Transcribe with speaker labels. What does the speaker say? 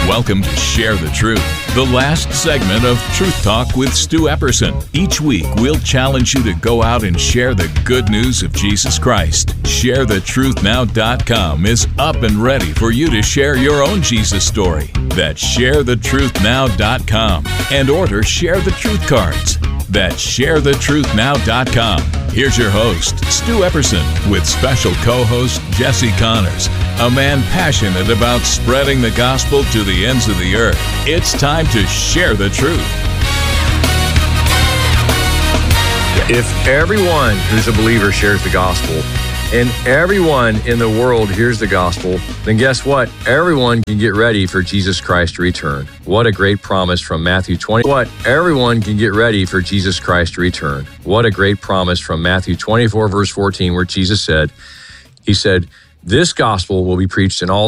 Speaker 1: Welcome to Share the Truth, the last segment of Truth Talk with Stu Epperson. Each week, we'll challenge you to go out and share the good news of Jesus Christ. ShareTheTruthNow.com is up and ready for you to share your own Jesus story. That's ShareTheTruthNow.com, and order Share the Truth cards. That's ShareTheTruthNow.com. Here's your host, Stu Epperson, with special co-host Jesse Connors, a man passionate about spreading the gospel to the ends of the earth. It's time to share the truth.
Speaker 2: If everyone who's a believer shares the gospel, and everyone in the world hears the gospel, then guess what? Everyone can get ready for Jesus Christ to return. What a great promise from Matthew 20. Everyone can get ready for Jesus Christ to return. What a great promise from Matthew 24, verse 14, where Jesus said, he said, this gospel will be preached in all